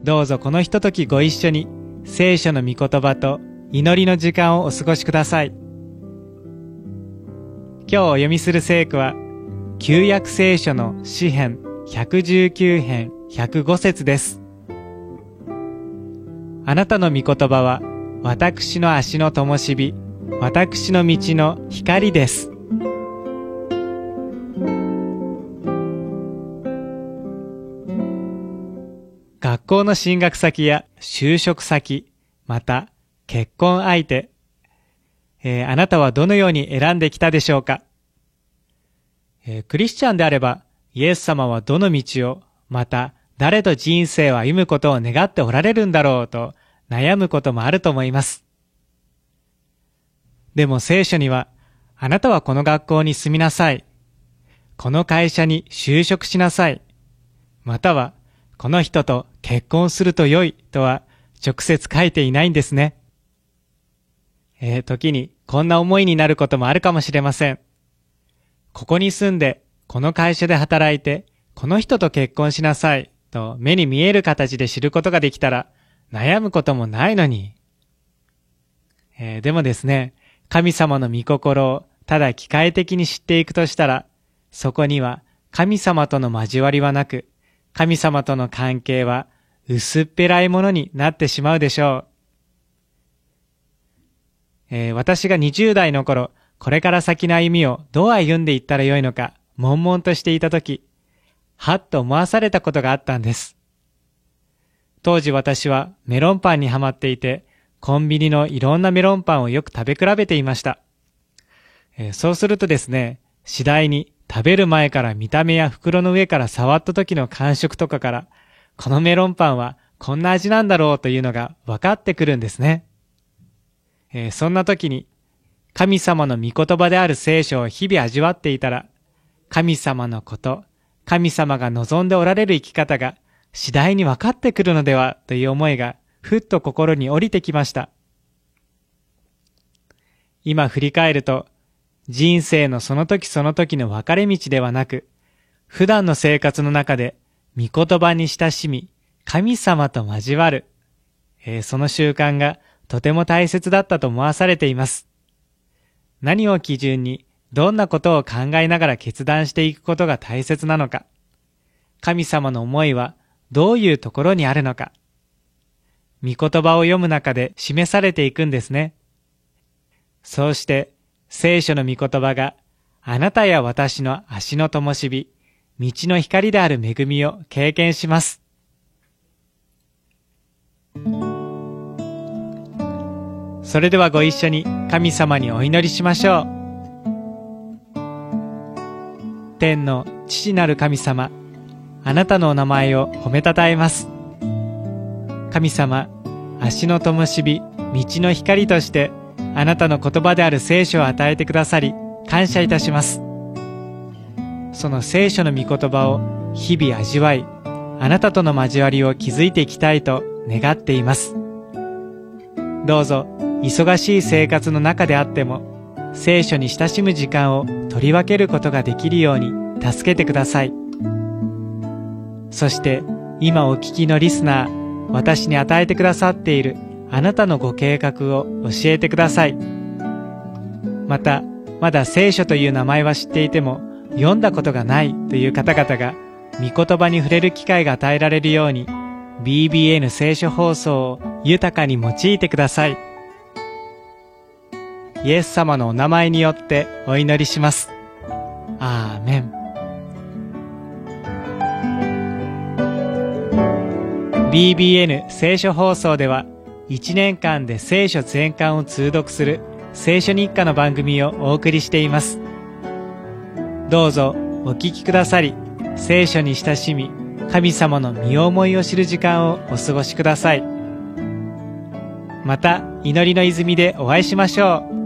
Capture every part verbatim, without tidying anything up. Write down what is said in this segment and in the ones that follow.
どうぞこのひとときご一緒に聖書の御言葉と祈りの時間をお過ごしください。今日お読みする聖句は旧約聖書の詩編ひゃくじゅうきゅう編ひゃくご節です。あなたの御言葉は私の足の灯火、私の道の光です。学校の進学先や就職先、また結婚相手、えー、あなたはどのように選んできたでしょうか。えー、クリスチャンであれば、イエス様はどの道を、また誰と人生を歩むことを願っておられるんだろうと悩むこともあると思います。でも聖書には、あなたはこの学校に住みなさい、この会社に就職しなさい、またはこの人と結婚すると良いとは直接書いていないんですね。えー、時にこんな思いになることもあるかもしれません。ここに住んで、この会社で働いて、この人と結婚しなさいと目に見える形で知ることができたら悩むこともないのに。えー、でもですね、神様の御心をただ機械的に知っていくとしたら、そこには神様との交わりはなく、神様との関係は薄っぺらいものになってしまうでしょう。えー、私がにじゅう代の頃、これから先の歩みをどう歩んでいったらよいのか、悶々としていたとき、はっと思わされたことがあったんです。当時私はメロンパンにはまっていて、コンビニのいろんなメロンパンをよく食べ比べていました。えー、そうするとですね、次第に食べる前から見た目や袋の上から触った時の感触とかから、このメロンパンはこんな味なんだろうというのが分かってくるんですね。えー、そんな時に、神様の御言葉である聖書を日々味わっていたら、神様のこと、神様が望んでおられる生き方が次第に分かってくるのではという思いがふっと心に降りてきました。今振り返ると、人生のその時その時の分かれ道ではなく、普段の生活の中で御言葉に親しみ、神様と交わる、えー、その習慣がとても大切だったと思わされています。何を基準にどんなことを考えながら決断していくことが大切なのか、神様の思いはどういうところにあるのか、御言葉を読む中で示されていくんですね。そうして聖書の御言葉があなたや私の足の灯火、道の光である恵みを経験します。それではご一緒に神様にお祈りしましょう。天の父なる神様、あなたのお名前を褒めたたえます。神様、足の灯火、道の光としてあなたの言葉である聖書を与えてくださり感謝いたします。その聖書の御言葉を日々味わい、あなたとの交わりを築いていきたいと願っています。どうぞ忙しい生活の中であっても聖書に親しむ時間を取り分けることができるように助けてください。そして今お聞きのリスナー、私に与えてくださっているあなたのご計画を教えてください。また、まだ聖書という名前は知っていても読んだことがないという方々が御言葉に触れる機会が与えられるように ビービーエヌ 聖書放送を豊かに用いてください。イエス様のお名前によってお祈りします。アーメン。ビービーエヌ 聖書放送ではいちねんかんで聖書全巻を通読する聖書日課の番組をお送りしています。どうぞお聞きくださり、聖書に親しみ、神様の身思いを知る時間をお過ごしください。また祈りの泉でお会いしましょう。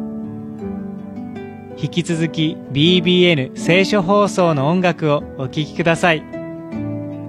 引き続き ビービーエヌ 聖書放送の音楽をお聴きください。